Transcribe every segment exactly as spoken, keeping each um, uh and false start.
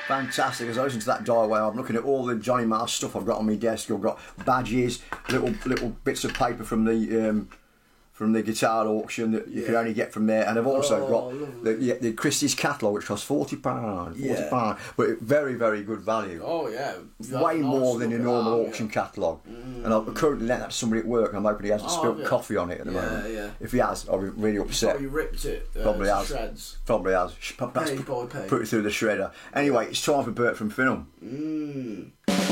Fantastic. As I listen to that die away, I'm looking at all the Johnny Marr stuff I've got on my desk. I've got badges, little little bits of paper from the um, from the guitar auction that you Yeah. can only get from there, and I've also Oh, got lovely. the, yeah, the Christie's catalogue, which costs forty pounds. Forty Yeah. pounds, but very very good value. Oh yeah, Way Nice more than a looking normal album, auction yeah. catalogue. And I'm currently letting that to somebody at work, and I'm hoping he hasn't Oh, spilt yeah. coffee on it at the Yeah, moment. yeah. If he has, I'll be really upset. Probably ripped it. Uh, Probably to has. Shreds. Probably has. Sh- Perhaps Pay, put, boy, pay. put it through the shredder. Anyway, it's time for Bert from Film. Mm.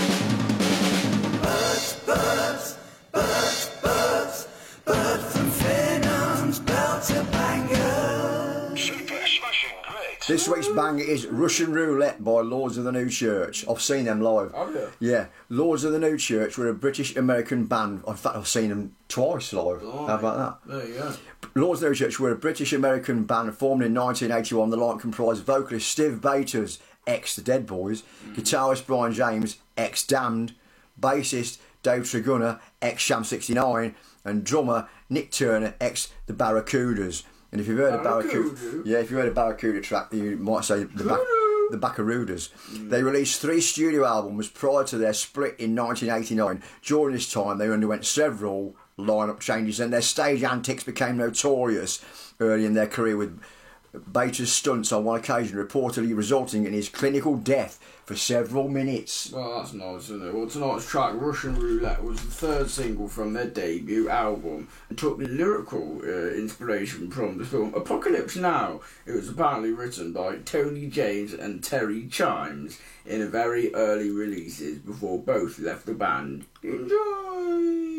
This week's banger is Russian Roulette by Lords of the New Church. I've seen them live. Have you? Yeah. Lords of the New Church were a British-American band. In fact, I've seen them twice live. Oh, How about that? There you go. Lords of the New Church were a British-American band formed in nineteen eighty-one. The line comprised vocalist Steve Bators, ex-The Dead Boys, Mm. guitarist Brian James, ex-Damned, bassist Dave Tregunner, ex-Sham sixty-nine, and drummer Nick Turner, ex-The Barracudas. And if you've heard of Barracuda, Barracuda? yeah, if you heard a Barracuda track, you might say the back, the Barracudas. Mm. They released three studio albums prior to their split in nineteen eighty-nine. During this time, they underwent several lineup changes, and their stage antics became notorious early in their career, with Bator's stunts on one occasion reportedly resulting in his clinical death for several minutes. Well, that's nice, isn't it? Well, tonight's track, Russian Roulette, was the third single from their debut album and took the lyrical uh, inspiration from the film Apocalypse Now. It was apparently written by Tony James and Terry Chimes in a very early releases before both left the band. Enjoy!